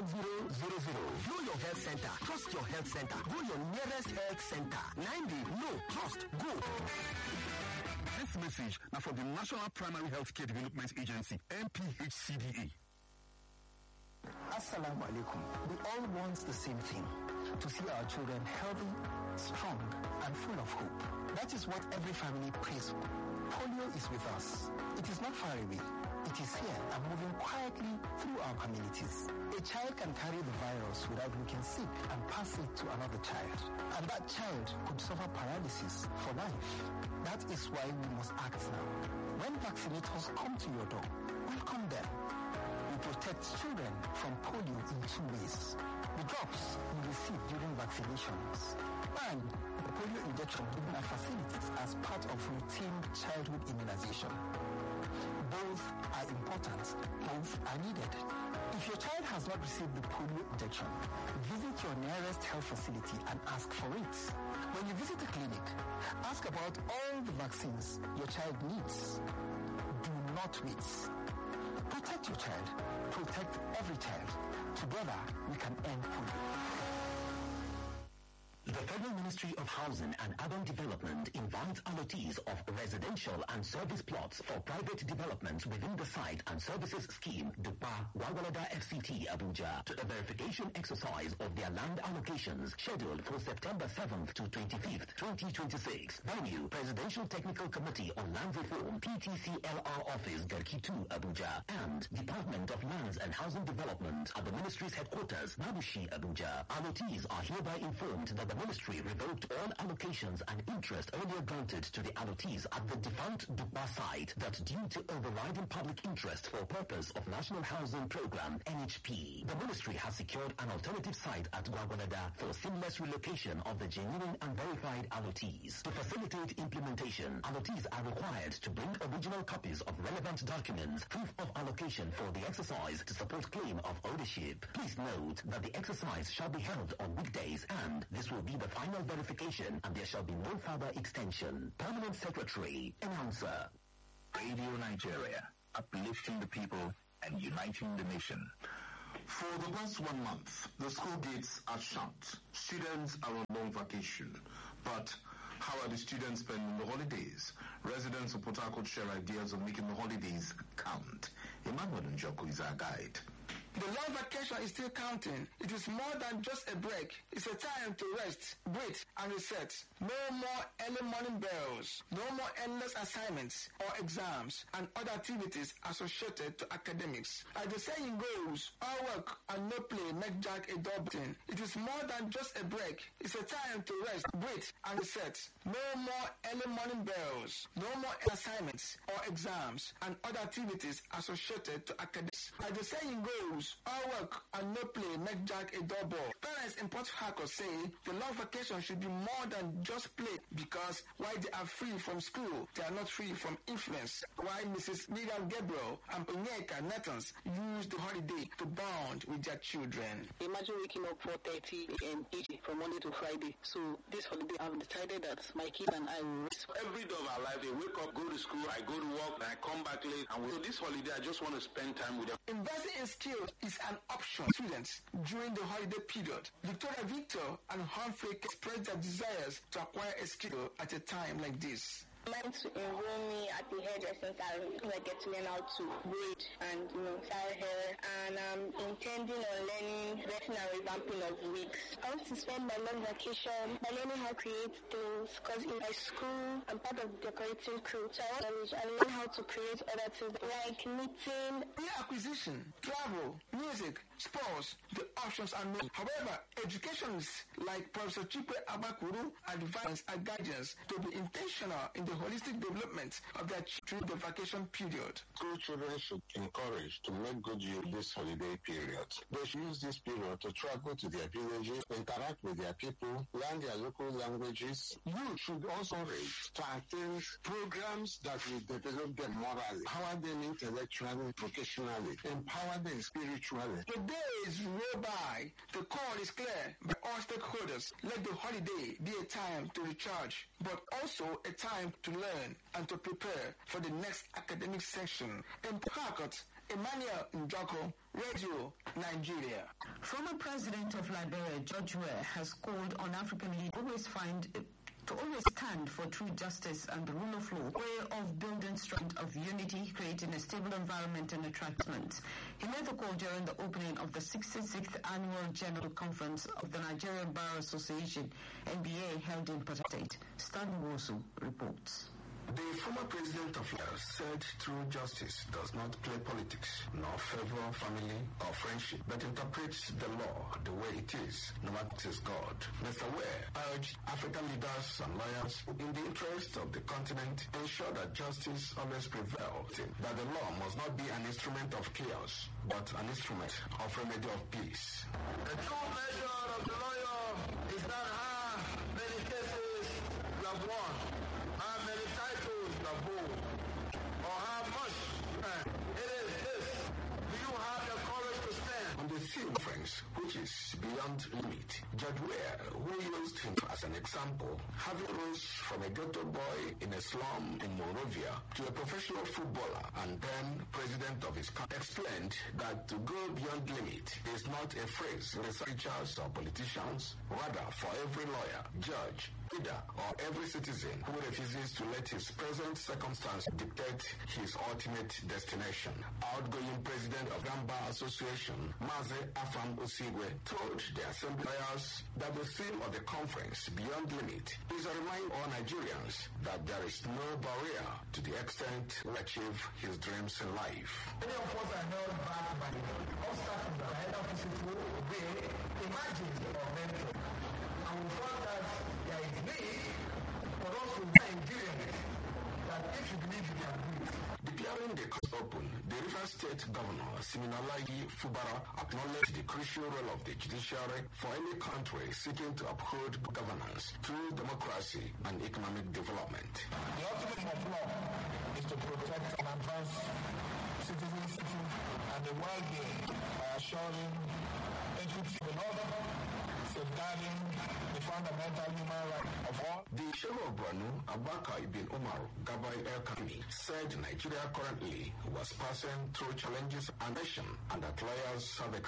Know your health center. Trust your health center. Go your nearest health center. 90. No. Trust. Go. This message now from the National Primary Healthcare Development Agency, NPHCDA. Assalamu alaikum. We all want the same thing, to see our children healthy, strong, and full of hope. That is what every family prays for. Polio is with us. It is not far away. It is here and moving quietly through our communities. A child can carry the virus without looking sick and pass it to another child. And that child could suffer paralysis for life. That is why we must act now. When vaccinators come to your door, welcome them. We protect children from polio in 2 ways. The drops you receive during vaccinations and the polio injection given at facilities as part of routine childhood immunization. Both are important. Both are needed. If your child has not received the polio injection, visit your nearest health facility and ask for it. When you visit a clinic, ask about all the vaccines your child needs. Do not wait. Protect your child. Protect every child. Together, we can end polio. The Federal Ministry of Housing and Urban Development invites allottees of residential and service plots for private development within the Site and Services Scheme, DUPA, Gwagwalada FCT, Abuja, to a verification exercise of their land allocations scheduled for September 7th to 25th, 2026. Venue, Presidential Technical Committee on Land Reform, PTCLR Office, Garki 2, Abuja, and Department of Lands and Housing Development at the Ministry's headquarters, Mabushi, Abuja. Allottees are hereby informed that the Ministry revoked all allocations and interest earlier granted to the allottees at the defunct DUPA site that due to overriding public interest for purpose of National Housing Program, NHP. The Ministry has secured an alternative site at Gwagwalada for seamless relocation of the genuine and verified allottees. To facilitate implementation, allottees are required to bring original copies of relevant documents, proof of allocation for the exercise to support claim of ownership. Please note that the exercise shall be held on weekdays and this will be the final verification and there shall be no further extension. Permanent Secretary, Announcer. Radio Nigeria, uplifting the people and uniting the nation. For the past 1 month, the school gates are shut. Students are on long vacation. But how are the students spending the holidays? Residents of Port Harcourt share ideas of making the holidays count. Emmanuel Njoku is our guide. The long vacation is still counting. It is more than just a break. It's a time to rest, breathe, and reset. No more early morning bells. No more endless assignments or exams and other activities associated to academics. As the saying goes, all work and no play make Jack a dull button. It is more than just a break. It's a time to rest, breathe, and reset. No more early morning bells. No more assignments or exams and other activities associated to academics. As the saying goes, all work and no play make Jack a dull ball. Parents in Port Harcourt say the long vacation should be more than just play because while they are free from school, they are not free from influence. While Mrs. Miriam Gabriel and Onyeka Nathans use the holiday to bond with their children. Imagine waking up 4:30 a.m. from Monday to Friday. So this holiday, I've decided that my kids and I will rest. Every day of our life, they wake up, go to school, I go to work, and I come back late. And so this holiday, I just want to spend time with them. Investing in skills is an option for students during the holiday period. Victoria Victor and Humphrey expressed their desires to acquire a skill at a time like this. Meant to enroll me at the hairdressing salon because I get to learn how to braid and style hair, and I'm intending on learning dressing and revamping of wigs. I want to spend my long vacation by learning how to create things because in my school I'm part of the decorating crew, so I want to learn how to create other things like knitting. Acquisition, travel, music, sports, the options are many. However, educationists like Professor Chikwe Abakuru advise and guidance to be intentional in the holistic development of their children the vacation period. School children should encourage to make good use of this holiday period. They should use this period to travel to their villages, interact with their people, learn their local languages. You should also encourage to attend programs that will develop them morally, empower them intellectually, vocationally, empower them spiritually. The days roll by. The call is clear by all stakeholders. Let the holiday be a time to recharge, but also a time to learn and to prepare for the next academic session. In Port Harcourt, Emmanuel Njoko, Radio Nigeria. Former President of Liberia, George Weah, has called on African leaders to always stand for true justice and the rule of law, way of building strength of unity, creating a stable environment and attractment. He made the call during the opening of the 66th Annual General Conference of the Nigerian Bar Association, NBA, held in Port Harcourt. Stan Wosu reports. The former president of Liberia said true justice does not play politics, nor favor family or friendship, but interprets the law the way it is, no matter what is God. Mr. Weah urged African leaders and lawyers, in the interest of the continent, ensure that justice always prevails, that the law must not be an instrument of chaos, but an instrument of remedy of peace. The true measure of the lawyer is not how many cases you have won, how many titles you have won, or how much. It is this. Do you have the courage to stand? On the theme, friends, which is beyond limit, George Weah, who used him as an example, having rose from a ghetto boy in a slum in Monrovia to a professional footballer and then president of his country, explained that to go beyond limit is not a phrase researchers or politicians, rather for every lawyer, judge, leader, or every citizen who refuses to let his present circumstance dictate his ultimate destination. Outgoing president of Gamba Association, Maze Afam Osigwe, told the assembly lawyers that the theme of the conference, Beyond Limit, is a reminder to all Nigerians that there is no barrier to the extent to achieve his dreams in life. Many of us are held back by obstacles that are either physical, way, imagined, or mental. And we thought that there is need for us to Nigerians that if you believe you can do it. Declaring the court open, the Rivers State Governor, Siminalayi Fubara, acknowledged the crucial role of the judiciary for any country seeking to uphold governance through democracy and economic development. The ultimate aim of law is to protect and advance citizenship and the well-being by assuring equity in order, safeguarding the fundamental human rights of all. The Sheikh of Borno, Abubakar Ibn Umar Gabai El-Kami, said Nigeria currently was passing through challenges and nation, and that lawyers have a